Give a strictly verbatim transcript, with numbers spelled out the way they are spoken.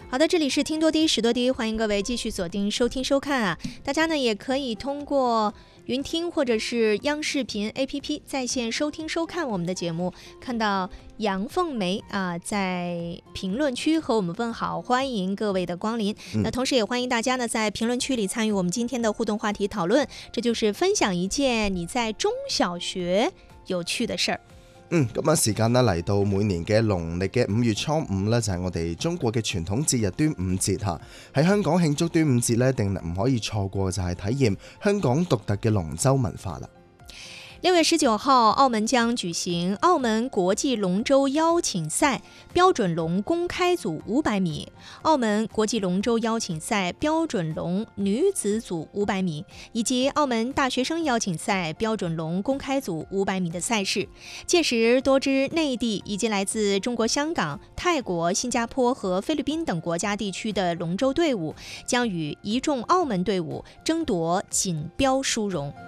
好的，这里是听多低识多低，欢迎各位继续锁定收听收看啊！大家呢也可以通过云听或者是央视频 A P P 在线收听收看我们的节目。看到杨凤梅啊在评论区和我们问好，欢迎各位的光临。嗯、那同时也欢迎大家呢在评论区里参与我们今天的互动话题讨论，这就是分享一件你在中小學有趣的事兒。 嗯，咁啊時間呢嚟到每年嘅農曆嘅五月初五呢，就係我哋中國嘅傳統節日端午節嚇。喺香港慶祝端午節呢，定唔可以錯過就係體驗香港獨特嘅龍舟文化啦。 六月十九號，澳門將舉行澳門國際龍舟邀請賽標準龍公開組五百米、澳門國際龍舟邀請賽標準龍女子組五百米，以及澳門大學生邀請賽標準龍公開組五百米的賽事。屆時，多支內地以及來自中國香港、泰國、新加坡和菲律賓等國家地區的龍舟隊伍將與一眾澳門隊伍爭奪錦標殊榮。